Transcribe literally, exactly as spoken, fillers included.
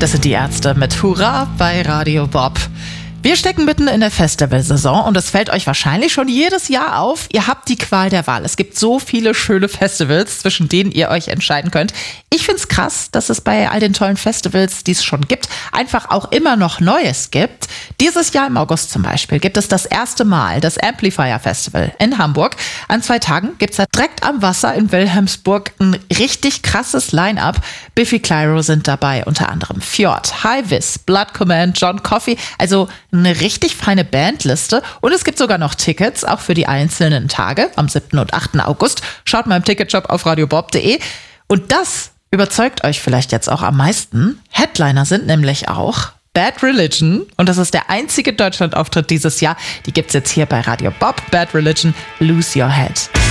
Das sind die Ärzte mit Hurra bei Radio Bob. Wir stecken mitten in der Festivalsaison und es fällt euch wahrscheinlich schon jedes Jahr auf, ihr habt die Qual der Wahl. Es gibt so viele schöne Festivals, zwischen denen ihr euch entscheiden könnt. Ich find's krass, dass es bei all den tollen Festivals, die es schon gibt, einfach auch immer noch Neues gibt. Dieses Jahr im August zum Beispiel gibt es das erste Mal das Amplifier Festival in Hamburg. An zwei Tagen gibt's da direkt am Wasser in Wilhelmsburg ein richtig krasses Line-Up. Biffy Clyro sind dabei, unter anderem Fjord, High Vis, Blood Command, John Coffey, also eine richtig feine Bandliste. Und es gibt sogar noch Tickets, auch für die einzelnen Tage, am siebten und achten August. Schaut mal im Ticketshop auf radiobob punkt de. Und das überzeugt euch vielleicht jetzt auch am meisten. Headliner sind nämlich auch Bad Religion. Und das ist der einzige Deutschlandauftritt dieses Jahr. Die gibt's jetzt hier bei Radio Bob. Bad Religion, Lose Your Head.